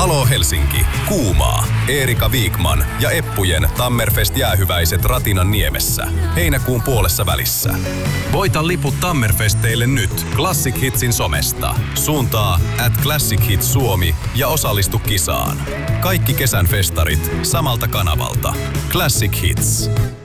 Halo Helsinki, kuumaa. Eerika Wikman ja Eppujen Tammerfest-jäähyväiset Ratinan niemessä. Heinäkuun puolessa välissä. Voita liput Tammerfesteille nyt Classic Hitsin somesta. Suuntaa @ClassicHits Suomi ja osallistu kisaan. Kaikki kesän festarit samalta kanavalta. Classic Hits.